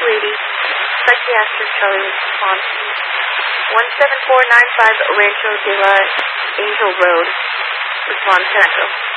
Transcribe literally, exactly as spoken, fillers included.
two eighty, Psychiatric Charlie response. one seven four nine five Rancho de la Angel Road, response to Echo.